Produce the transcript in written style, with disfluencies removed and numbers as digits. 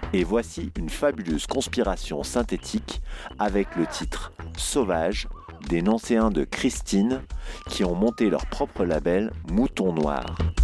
Et voici une fabuleuse conspiration synthétique avec le titre « Sauvage » des Nancéens de Christine qui ont monté leur propre label Mouton Noir.